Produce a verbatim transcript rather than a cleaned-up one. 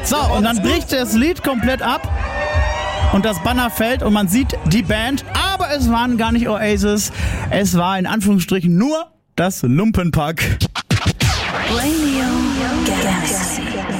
So, und dann bricht das Lied komplett ab und das Banner fällt und man sieht die Band, aber es waren gar nicht Oasis, es war in Anführungsstrichen nur das Lumpenpack. Radio Galaxy.